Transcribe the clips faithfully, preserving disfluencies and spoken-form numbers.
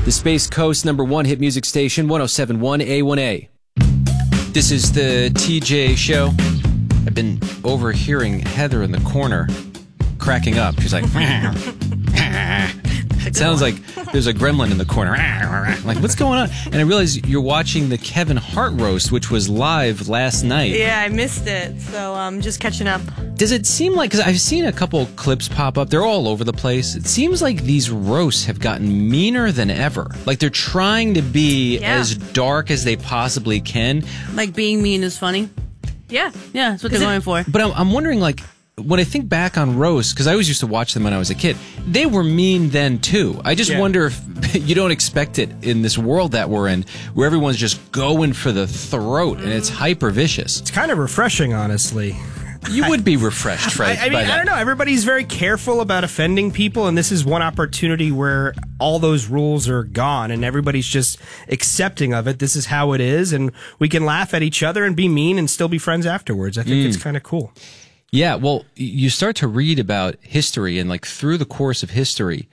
The Space Coast number one hit music station, one oh seven point one A one A. This is the T J Show. I've been overhearing Heather in the corner cracking up. She's like, it sounds like there's a gremlin in the corner. Like, what's going on? And I realize you're watching the Kevin Hart roast, which was live last night. Yeah, I missed it, so I'm um, just catching up. Does it seem like, because I've seen a couple clips pop up, they're all over the place. It seems like these roasts have gotten meaner than ever. Like they're trying to be Yeah. as dark as they possibly can. Like being mean is funny. Yeah. Yeah, that's what they're going for. But I'm, I'm wondering, like, when I think back on roasts, because I always used to watch them when I was a kid, they were mean then too. I just Yeah. wonder if you don't expect it in this world that we're in, where everyone's just going for the throat and it's hyper vicious. It's kind of refreshing, honestly. You would be refreshed, I, right? I mean, by I that. don't know. Everybody's very careful about offending people, and this is one opportunity where all those rules are gone, and everybody's just accepting of it. This is how it is, and we can laugh at each other and be mean and still be friends afterwards. I think Mm. it's kind of cool. Yeah, well, you start to read about history, and like through the course of history,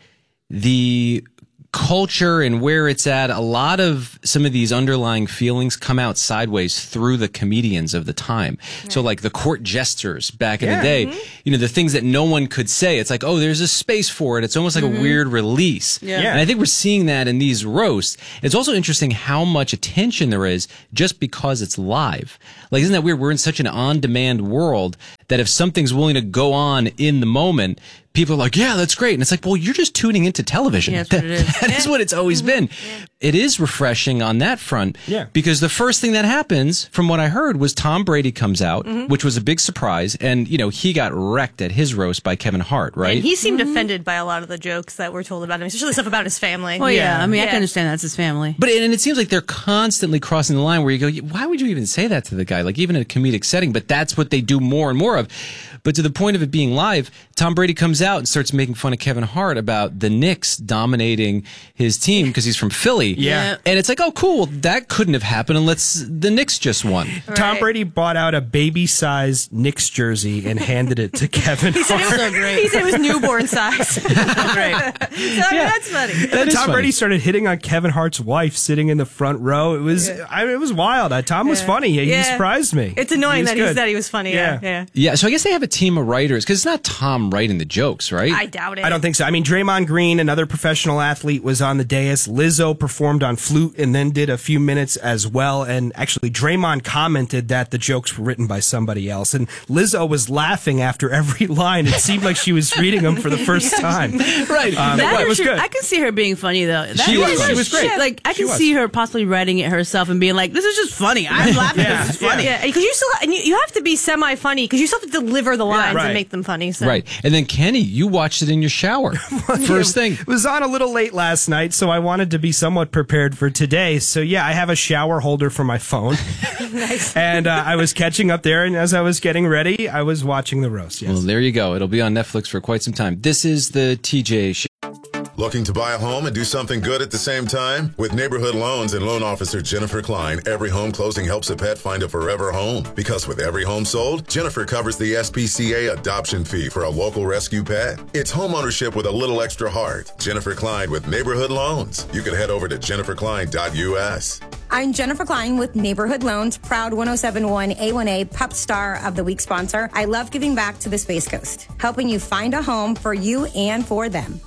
the culture and where it's at, a lot of some of these underlying feelings come out sideways through the comedians of the time. Right. So like the court jesters back in Yeah. the day, Mm-hmm. you know, the things that no one could say. It's like, oh, there's a space for it. It's almost like mm-hmm. a weird release. Yeah. Yeah. And I think we're seeing that in these roasts. It's also interesting how much attention there is just because it's live. Like, isn't that weird? We're in such an on-demand world that if something's willing to go on in the moment, people are like, yeah, that's great. And it's like, well, you're just tuning into television. Yeah, that's what it is. That is what it's always been. Yeah. It is refreshing on that front. Yeah. Because the first thing that happens, from what I heard, was Tom Brady comes out, Mm-hmm. which was a big surprise. And, you know, he got wrecked at his roast by Kevin Hart, right? And he seemed offended by a lot of the jokes that were told about him, especially stuff about his family. Well, yeah, I mean, I Yeah. can understand that's his family. But and it seems like they're constantly crossing the line where you go, why would you even say that to the guy? Like even in a comedic setting, but that's what they do more and more of. But to the point of it being live, Tom Brady comes out and starts making fun of Kevin Hart about the Knicks dominating his team because he's from Philly. Yeah. And it's like, oh, cool, that couldn't have happened unless the Knicks just won. Tom Right. Brady bought out a baby-sized Knicks jersey and handed it to Kevin He said, it Hart. was, he said it was newborn size. Right. So, I mean, that's funny. That is Tom funny. Brady started hitting on Kevin Hart's wife sitting in the front row. It was, I mean, it was wild. Uh, Tom was Yeah. funny. He, he Yeah. surprised me. It's annoying He was that he good. said he was funny. Yeah. yeah. Yeah, so I guess they have a team of writers because it's not Tom writing the jokes, right? I doubt it. I don't think so. I mean, Draymond Green, another professional athlete, was on the dais. Lizzo performed on flute and then did a few minutes as well. And actually, Draymond commented that the jokes were written by somebody else. And Lizzo was laughing after every line. It seemed like she was reading them for the first time. Right. Um, That it or was she- good. I can see her being funny though. That She was is- funny. She was great. Like I She can was. see her possibly writing it herself and being like, "This is just funny. I'm laughing. Yeah, This is funny." Yeah, because you still and you, you have to be semi funny because you still have to deliver the lines right. and make them funny. So. Right. And then Kenny, you watched it in your shower. First thing. It was on a little late last night, so I wanted to be somewhat prepared for today. So yeah, I have a shower holder for my phone. Nice. And uh, I was catching up there, and as I was getting ready, I was watching the roast. Yes. Well, there you go. It'll be on Netflix for quite some time. This is the T J Show. Looking to buy a home and do something good at the same time? With Neighborhood Loans and loan officer Jennifer Klein, every home closing helps a pet find a forever home. Because with every home sold, Jennifer covers the S P C A adoption fee for a local rescue pet. It's home ownership with a little extra heart. Jennifer Klein with Neighborhood Loans. You can head over to jennifer klein dot U S. I'm Jennifer Klein with Neighborhood Loans, proud one oh seven point one A one A Pup Star of the Week sponsor. I love giving back to the Space Coast, helping you find a home for you and for them.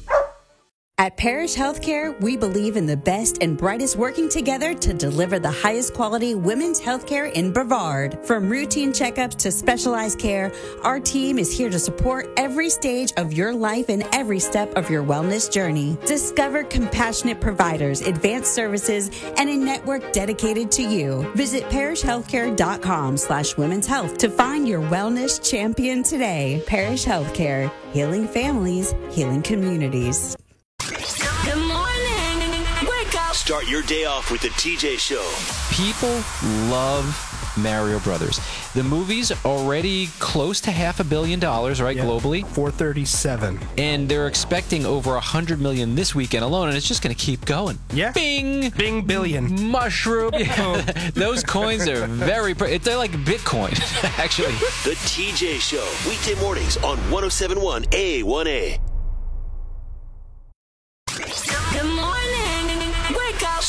At Parish Healthcare, we believe in the best and brightest working together to deliver the highest quality women's healthcare in Brevard. From routine checkups to specialized care, our team is here to support every stage of your life and every step of your wellness journey. Discover compassionate providers, advanced services, and a network dedicated to you. Visit parishhealthcare.com slash women's health to find your wellness champion today. Parish Healthcare, healing families, healing communities. Good morning. Wake up. Start your day off with the T J Show. People love Mario Brothers. The movie's already close to half a billion dollars, right, Yeah. globally? four thirty-seven. And they're expecting over a hundred million this weekend alone, and it's just going to keep going. Yeah. Bing! Bing billion. Mushroom. Yeah. Those coins are very, pre- they're like Bitcoin, actually. The T J Show. Weekday mornings on one oh seven point one A one A. Good morning.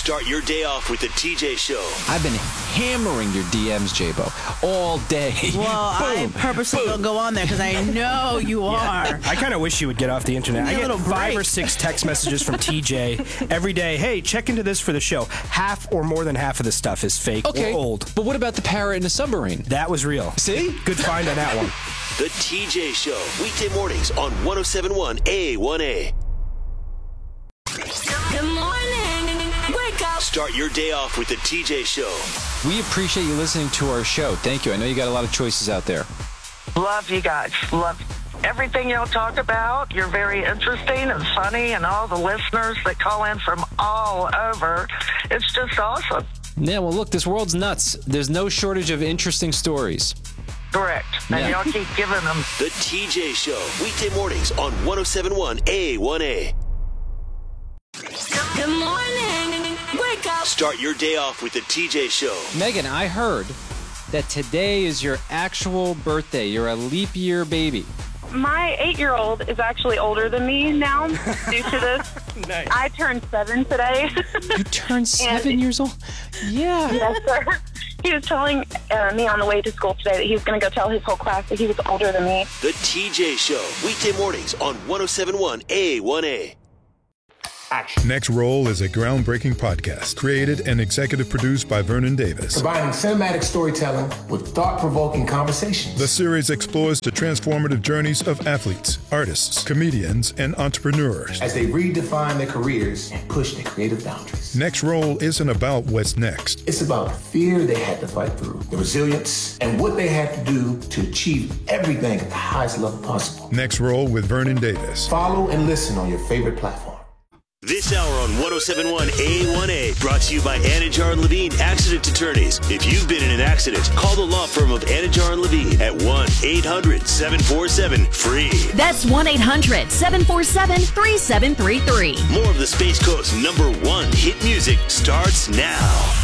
Start your day off with the T J Show. I've been hammering your D Ms, J-Bo, all day. Well, I purposely don't go on there because I know you are. I kind of wish you would get off the internet. I Need a get little five break. or six text messages from T J every day. Hey, check into this for the show. Half or more than half of the stuff is fake Okay, or old. but what about the parrot in the submarine? That was real. See? Good find on that one. The T J Show, weekday mornings on one oh seven point one A one A. Good morning. Wake up. Start your day off with the T J Show. We appreciate you listening to our show. Thank you. I know you got a lot of choices out there. Love you guys. Love everything y'all talk about. You're very interesting and funny, and all the listeners that call in from all over. It's just awesome. Yeah, well, look, this world's nuts. There's no shortage of interesting stories. Correct. And Yeah. y'all keep giving them. The T J Show, weekday mornings on one oh seven point one A one A. Good morning. Wake up. Start your day off with the T J Show. Megan, I heard that today is your actual birthday. You're a leap year baby. My eight-year-old is actually older than me now due to this. Nice. I turned seven today. You turned seven years old? Yeah. Yes, sir. He was telling uh, me on the way to school today that he was going to go tell his whole class that he was older than me. The T J Show, weekday mornings on one oh seven point one A one A. Next Roll is a groundbreaking podcast created and executive produced by Vernon Davis. Combining cinematic storytelling with thought-provoking conversations. The series explores the transformative journeys of athletes, artists, comedians, and entrepreneurs as they redefine their careers and push their creative boundaries. Next Roll isn't about what's next. It's about the fear they had to fight through, the resilience, and what they had to do to achieve everything at the highest level possible. Next Roll with Vernon Davis. Follow and listen on your favorite platform. This hour on one oh seven point one A one A brought to you by Anajar and Levine Accident Attorneys. If you've been in an accident, call the law firm of Anajar and Levine at one eight hundred seven four seven free. That's one eight hundred seven four seven three seven three three. More of the Space Coast's number one hit music starts now.